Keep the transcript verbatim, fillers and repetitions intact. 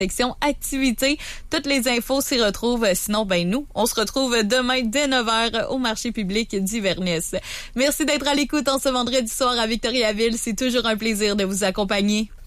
section activités. Toutes les infos s'y retrouvent. Sinon, ben nous, on se retrouve demain dès neuf heures au marché public d'Iverness. Merci d'être à l'écoute en ce vendredi soir à Victoriaville. C'est toujours un plaisir de vous accompagner.